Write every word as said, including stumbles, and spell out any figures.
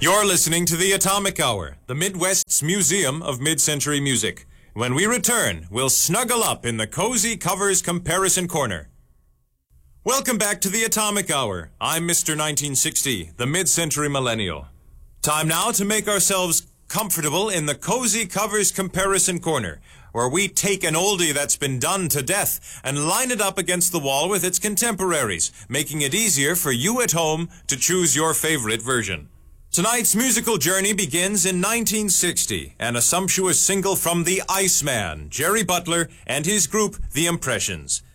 You're listening to the Atomic Hour, the Midwest's Museum of Mid-Century Music. When we return, we'll snuggle up in the Cozy Covers Comparison Corner. Welcome back to the Atomic Hour. I'm Mister nineteen sixty, the mid-century millennial. Time now to make ourselves comfortable in the Cozy Covers Comparison Corner, where we take an oldie that's been done to death and line it up against the wall with its contemporaries, making it easier for you at home to choose your favorite version. Tonight's musical journey begins in nineteen sixty, and a sumptuous single from the Iceman, Jerry Butler, and his group, The Impressions.